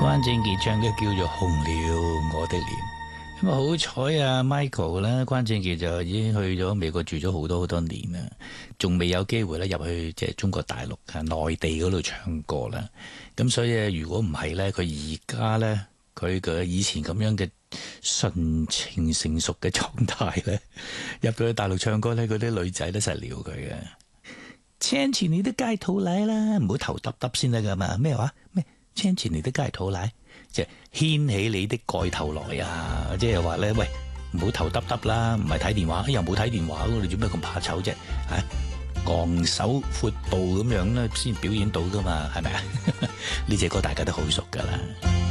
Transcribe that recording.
關正傑唱嘅叫做《紅了我的臉》。咁啊好彩啊 Michael 啦，關正傑就已經去咗美國住咗好多年啦，仲未有機會咧入去即係中國大陸啊內地嗰度唱歌啦。咁所以如果唔係咧，佢而家咧佢嘅以前咁樣嘅純情成熟嘅狀態咧，入到去大陸唱歌咧，嗰啲女仔都實撩佢嘅。牽住你的街頭嚟啦，唔好頭耷耷先得噶嘛？咩話咩？牽住你的街頭嚟，即係牽起你的蓋頭來啊！即係話咧，喂，唔好頭耷耷啦，唔係睇電話，又冇睇電話，你做咩咁怕醜啫？啊，昂首闊步咁樣咧，先表演到噶嘛，係咪啊？呢隻歌大家都好熟噶啦。